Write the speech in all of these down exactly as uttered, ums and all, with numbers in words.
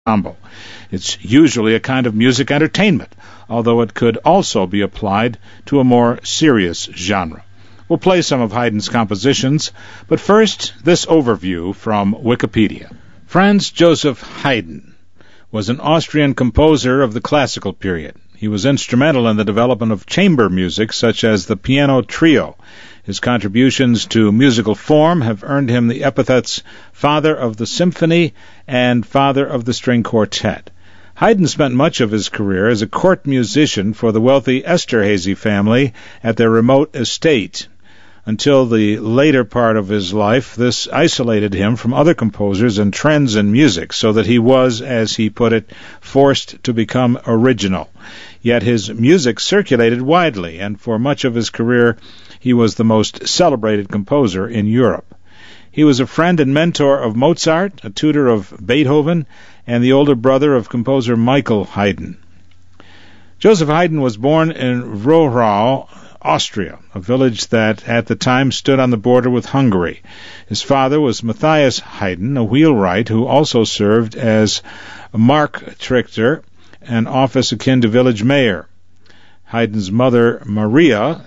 ensemble. It's usually a kind of music entertainment, although it could also be applied to a more serious genre. We'll play some of Haydn's compositions, but first, this overview from Wikipedia. Franz Joseph Haydn was an Austrian composer of the classical period. He was instrumental in the development of chamber music, such as the piano trio. His contributions to musical form have earned him the epithets Father of the Symphony and Father of the String Quartet. Haydn spent much of his career as a court musician for the wealthy Esterhazy family at their remote estate. Until the later part of his life, this isolated him from other composers and trends in music, so that he was, as he put it, forced to become original. Yet his music circulated widely, and for much of his career he was the most celebrated composer in Europe. He was a friend and mentor of Mozart, a tutor of Beethoven, and the older brother of composer Michael Haydn. Joseph Haydn was born in Rohrau, Austria, a village that at the time stood on the border with Hungary. His father was Matthias Haydn, a wheelwright who also served as Marktrichter, an office akin to village mayor. Haydn's mother, Maria,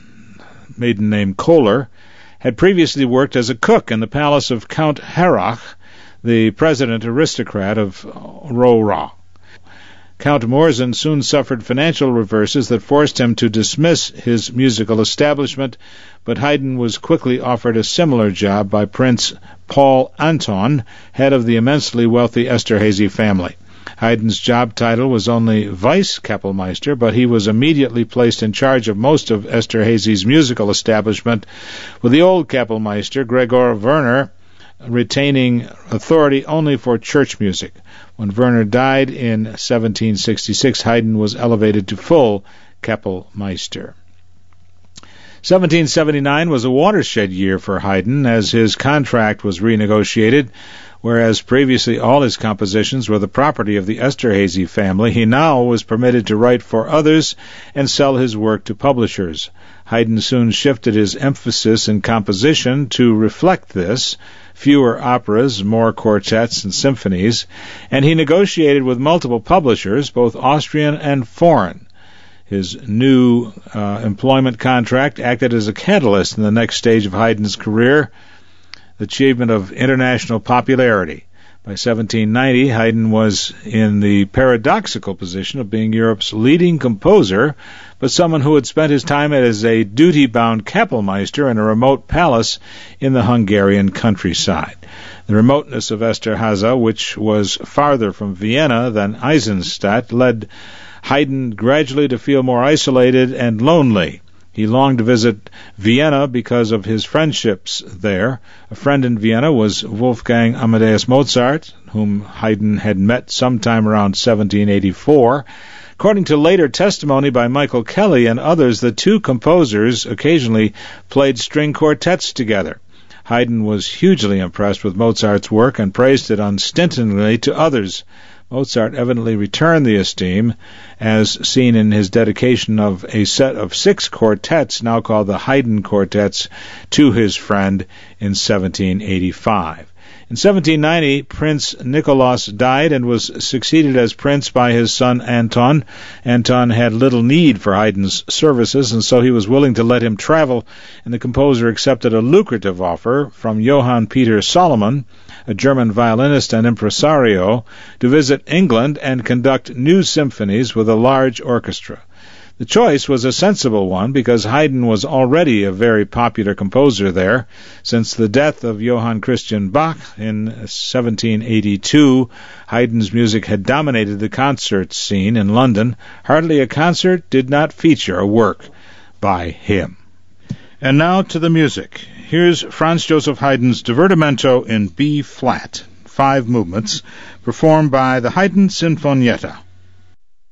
maiden name Kohler, had previously worked as a cook in the palace of Count Harrach, the president aristocrat of Rohrau. Count Morzin soon suffered financial reverses that forced him to dismiss his musical establishment, but Haydn was quickly offered a similar job by Prince Paul Anton, head of the immensely wealthy Esterhazy family. Haydn's job title was only Vice-Kapellmeister, but he was immediately placed in charge of most of Esterhazy's musical establishment, with the old Kapellmeister, Gregor Werner, retaining authority only for church music. When Werner died in seventeen sixty-six, Haydn was elevated to full Kapellmeister. seventeen seventy-nine was a watershed year for Haydn, as his contract was renegotiated. Whereas previously all his compositions were the property of the Esterhazy family, he now was permitted to write for others and sell his work to publishers. Haydn soon shifted his emphasis in composition to reflect this, fewer operas, more quartets and symphonies, and he negotiated with multiple publishers, both Austrian and foreign. His new uh, employment contract acted as a catalyst in the next stage of Haydn's career, the achievement of international popularity. By seventeen ninety, Haydn was in the paradoxical position of being Europe's leading composer, but someone who had spent his time as a duty-bound Kapellmeister in a remote palace in the Hungarian countryside. The remoteness of Esterházy, which was farther from Vienna than Eisenstadt, led Haydn gradually to feel more isolated and lonely. He longed to visit Vienna because of his friendships there. A friend in Vienna was Wolfgang Amadeus Mozart, whom Haydn had met sometime around seventeen eighty-four. According to later testimony by Michael Kelly and others, the two composers occasionally played string quartets together. Haydn was hugely impressed with Mozart's work and praised it unstintingly to others. Mozart evidently returned the esteem, as seen in his dedication of a set of six quartets, now called the Haydn Quartets, to his friend in seventeen eighty-five. In seventeen ninety, Prince Nicholas died and was succeeded as prince by his son Anton. Anton had little need for Haydn's services, and so he was willing to let him travel, and the composer accepted a lucrative offer from Johann Peter Solomon, a German violinist and impresario, to visit England and conduct new symphonies with a large orchestra. The choice was a sensible one because Haydn was already a very popular composer there. Since the death of Johann Christian Bach in seventeen eighty-two, Haydn's music had dominated the concert scene in London. Hardly a concert did not feature a work by him. And now to the music. Here's Franz Joseph Haydn's Divertimento in B-flat, five movements, performed by the Haydn Sinfonietta.